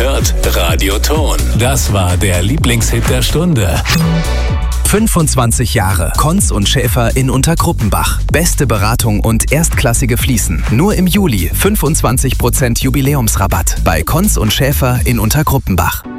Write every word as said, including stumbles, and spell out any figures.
hört Radio Ton. Das war der Lieblingshit der Stunde. fünfundzwanzig Jahre. Konz und Schäfer in Untergruppenbach. Beste Beratung und erstklassige Fliesen. Nur im Juli fünfundzwanzig Prozent Jubiläumsrabatt bei Konz und Schäfer in Untergruppenbach.